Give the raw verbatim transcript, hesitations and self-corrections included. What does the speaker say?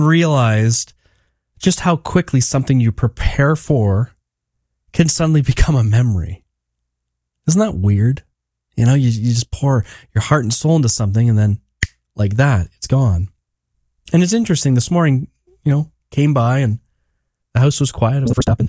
realized just how quickly something you prepare for can suddenly become a memory. Isn't that weird? You know, you, you just pour your heart and soul into something and then like that, it's gone. And it's interesting, this morning, you know, came by and the house was quiet. It was the first step and